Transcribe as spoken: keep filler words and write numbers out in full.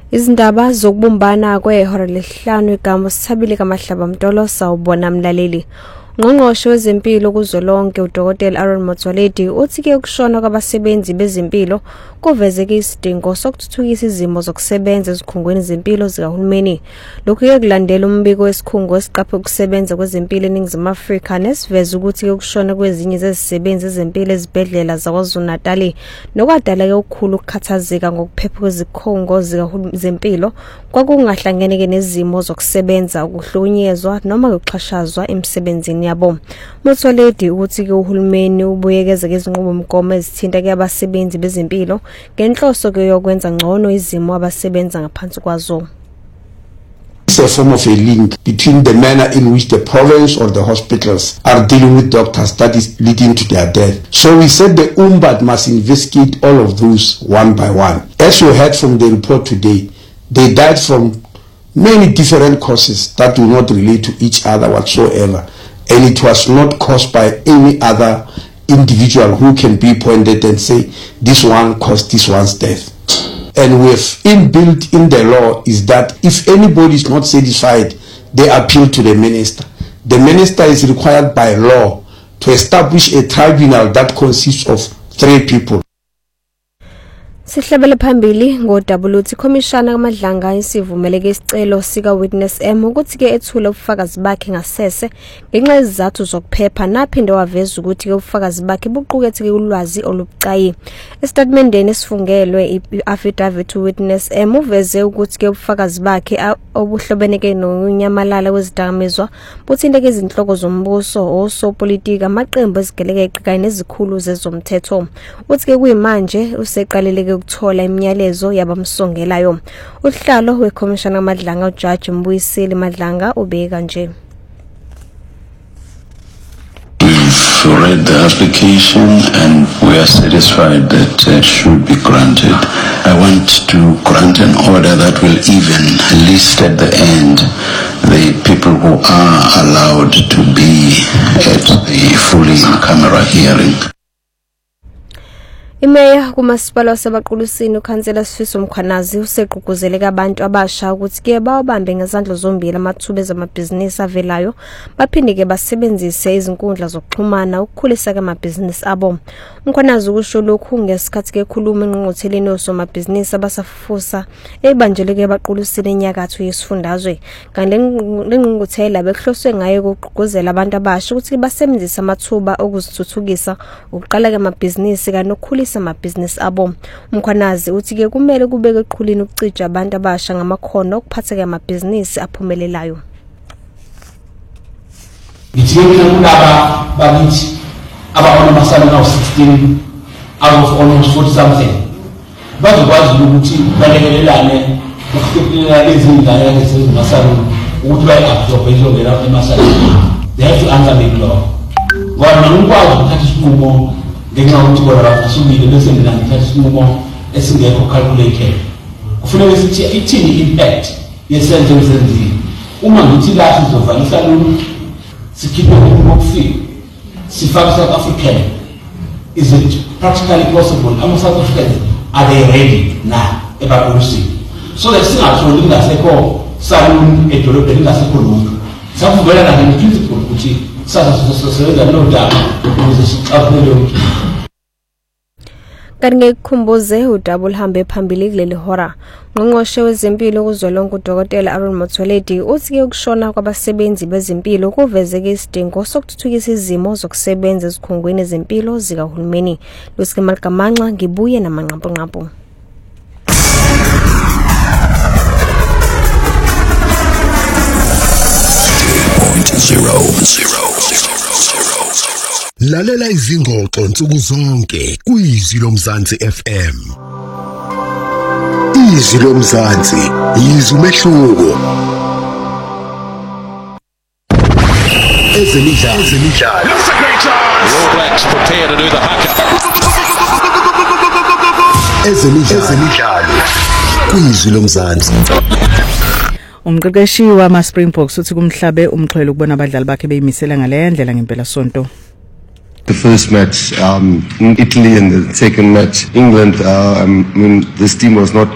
Izindaba zokubumbana kwehora lesihlanu igama sithabile kaMahlaba Mtolo sawubona mlaleli. Ngqongqoshe wezempilo kuzolonke uDokotela Aaron Motsoaledi uthi ke ukushona kwabasebenzi bezempilo kuvezeke isidingo sokuthuthukisa izimo zokusebenza ezikhungweni zempilo zikahulumeni. Lokhu ke kulandela umbiko wesikhungo esiqaphe ukusebenza kwezempilo eNingizimu Afrika nesiveza ukuthi ukushona kwezinye zezisebenzi ezempilo ezibhedlela zaKwaZulu-Natal nokwadala ke ukukhulu ukukhathazeka ngokuphepha kwezikhungo zempilo kwakungahlangene ke nezimo zokusebenza ukuhlukunyezwa noma ukuxhashazwa emsebenzini yabo. Motsoaledi uthi ke uhulumeni ubuyekeza izinqubomgomo ezithinta ke abasebenzi bezempilo ngenhloso ke yokwenza ngcono izimo abasebenza ngaphansi kwazo. It's a form of a link between the manner in which the province or the hospitals are dealing with doctors that is leading to their death. So we said the U M B A D must investigate all of those one by one. As you heard from the report today, they died from many different causes that do not relate to each other whatsoever. And it was not caused by any other individual who can be pointed and say, this one caused this one's death. And we have inbuilt in the law is that if anybody is not satisfied, they appeal to the minister. The minister is required by law to establish a tribunal that consists of three people. Sihlabele phambili ngo-W T Commissioner kaMadlanga isivumeleke isicelo sika Witness M ukuthi ke ethule ubufakazi bakhe ngasese ngenxa yezizathu zokuphepha naphinde waveza ukuthi ke ubufakazi bakhe buqukethe ke ulwazi olubucayi. Estatementeni esifungelwe i-affidavit Witness M uveze ukuthi ke ubufakazi bakhe obuhlobeneke nonyamalala wezidakamizwa buthinte ke izinhloko zombuso osopolitika amaqembu ezigeleke kanye nezikhulu zezomthetho. Uthi ke kuyimanje useqaleleke ukuthola imiyalezo yabamsongelayo. Uhlalo weCommissioner Madlanga uJudge Mbuyiseli Madlanga ubeka nje. We've read the application and we are satisfied that it should be granted. I want to grant an order that will even list at the end the people who are allowed to be at the fully camera hearing. Imeya kumasipala waseBaqulusini uKhansela Sifiso Mkhwanazi useqhuquzele abantu abasha ukuthi ke bawabambe ngezandla zombili amathuba ezamabhizinisi avelayo baphinde ke basebenzise izinkundla zokuxhumana ukukhulisa ke amabhizinisi abo. Mkhwanazi ukusho lokhu ngesikhathi ke khuluma engqongqotheleni osomabhizinisi abasafufusa ebanjeleke eBaqulusini enyakatho yesifundazwe. Kanti lengqongqothela bekuhloswe ngayo ukuqhuquzela abantu abasha ukuthi basebenzise amathuba okuzithuthukisa ukuqala ke amabhizinisi kanokukhulisa amabhizinisi abo. Mkhwanazi uthi ke kumele kubeke eqhulini ukucija abantu abasha ngamakhono okuphatheka amabhizinisi aphumelelayo. Ngithini kulaba bakithi ababona masana na sixteen out of almost forty something. Bazokwazi ukuthi balekelelane ukuqhubeka lezindlela ezimasana ukuthi bayiabsorb izongela emasana. They have to answer the law. Ngoba ngikwazi ukuthatha isinqumo ngenxa ukuthi bona bafasubile bese mina ngithatha isinqumo esingekho calculated. Kufanele sithi ithini impact yesenzo esenzile. Uma ngithi la sizovalisa lo sikhiphe ukufika sifaka South African, is it practically possible? Ama South Africans, are they ready now? Ebaqulusini. So that singatholi ngasekho salon edolobheni ngasekho lutho. Sakuvela na ngeprinciple ukuthi sasa sosebenza lo daba ukuze siqaphele ukuthi kanti kukhumbuze uDouble hambe phambili kuleli hora. Ngqongqoshe wezempilo kuzolonke uDokotela Aaron Motsoaledi uthi ke ukushona kwabasebenzi bezempilo kuvezeke isidingo sokuthuthukisa izimo zokusebenza ezikhungweni zempilo zikahulumeni. Lusike Malikamanxa ngibuye namanqamponqampo. zero zero Lalela izingxoxo nsuku zonke kwizwi loMzansi F M. Izwi loMzansi yizwi umehluko. Ezemidlalo ezemidlalo. All Blacks prepare to do the haka. Ezemidlalo ezemidlalo. Kwizwi loMzansi. Umqeqeshi wama Springboks uthi kumhlabe umxhwele ukubona abadlali bakhe beyimisela ngale ndlela ngempela sonto. The first match, um, in Italy, and the second match, England. Uh, I mean, this team was not